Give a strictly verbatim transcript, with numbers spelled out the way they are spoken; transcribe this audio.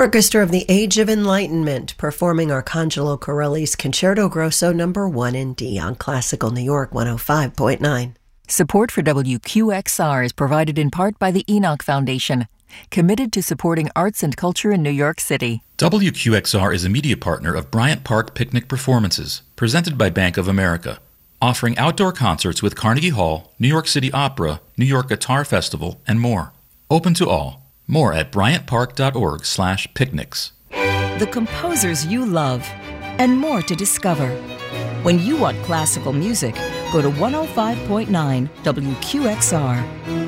Orchestra of the Age of Enlightenment, performing Arcangelo Corelli's Concerto Grosso Number one in D on Classical New York one oh five point nine. Support for W Q X R is provided in part by the Enoch Foundation, committed to supporting arts and culture in New York City. W Q X R is a media partner of Bryant Park Picnic Performances, presented by Bank of America, offering outdoor concerts with Carnegie Hall, New York City Opera, New York Guitar Festival, and more. Open to all. More at bryantpark.org slash picnics. The composers you love, and more to discover. When you want classical music, go to one oh five point nine W Q X R.